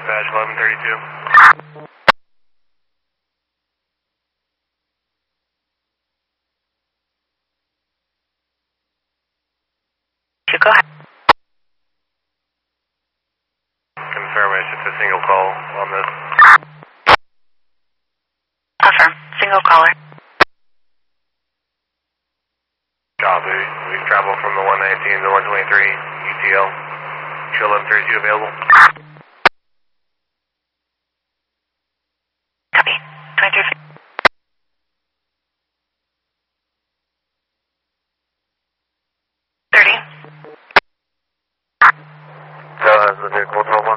dispatch 1132. Go ahead. Confirm it's just a single call on this. Affirm. Single caller. Copy. We've traveled from the 119 to 123 UTL. Show 1132 available. Copy. 23. So, as the vehicle